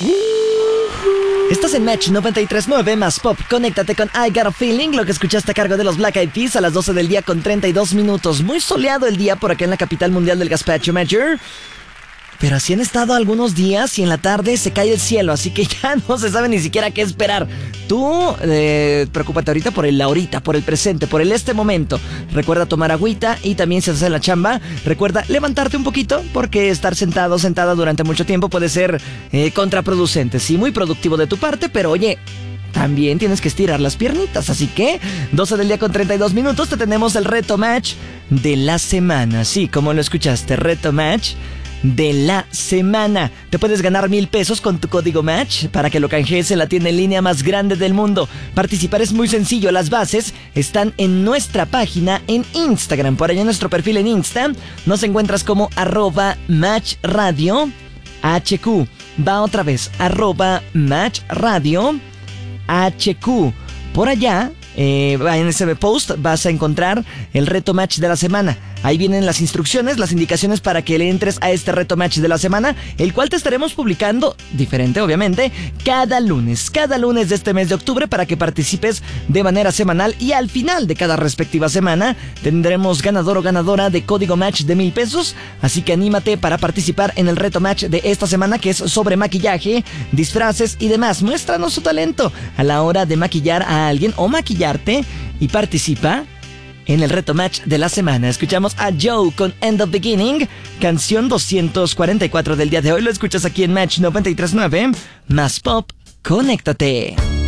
Estás en Match 93.9 más Pop. Conéctate con I Got a Feeling, lo que escuchaste a cargo de los Black Eyed Peas a las 12 del día con 32 minutos. Muy soleado el día por acá en la capital mundial del gazpacho, Major. Pero así han estado algunos días y en la tarde se cae el cielo, así que ya no se sabe ni siquiera qué esperar. Tú, preocúpate ahorita por el ahorita, por el presente, por el este momento. Recuerda tomar agüita y también si estás en la chamba, recuerda levantarte un poquito porque estar sentado o sentada durante mucho tiempo puede ser contraproducente. Sí, muy productivo de tu parte, pero oye, también tienes que estirar las piernitas, así que 12 del día con 32 minutos te tenemos el reto match de la semana. Sí, como lo escuchaste, reto match de la semana. Te puedes ganar 1,000 pesos con tu código Match para que lo canjees en la tienda en línea más grande del mundo. Participar es muy sencillo. Las bases están en nuestra página en Instagram. Por allá en nuestro perfil en Insta nos encuentras como @matchradio HQ. Va otra vez, @matchradio HQ. Por allá, en ese post vas a encontrar el reto match de la semana. Ahí vienen las instrucciones, las indicaciones para que le entres a este reto match de la semana, el cual te estaremos publicando, diferente obviamente, cada lunes de este mes de octubre para que participes de manera semanal y al final de cada respectiva semana tendremos ganador o ganadora de código match de 1,000 pesos, así que anímate para participar en el reto match de esta semana que es sobre maquillaje, disfraces y demás. Muéstranos tu talento a la hora de maquillar a alguien o maquillarte y participa en el reto match de la semana. Escuchamos a Joe con End of Beginning, canción 244 del día de hoy. Lo escuchas aquí en Match 93.9 más Pop. Conéctate.